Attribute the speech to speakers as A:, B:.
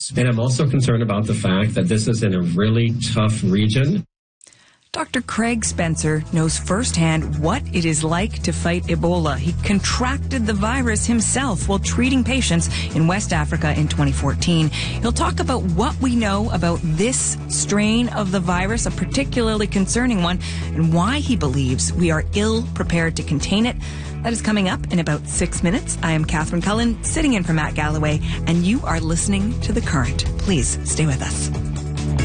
A: And I'm also concerned about the fact that this is in a really tough region.
B: Dr. Craig Spencer knows firsthand what it is like to fight Ebola. He contracted the virus himself while treating patients in West Africa in 2014. He'll talk about what we know about this strain of the virus, a particularly concerning one, and why he believes we are ill prepared to contain it. That is coming up in about 6 minutes. I am Catherine Cullen, sitting in for Matt Galloway, and you are listening to The Current. Please stay with us.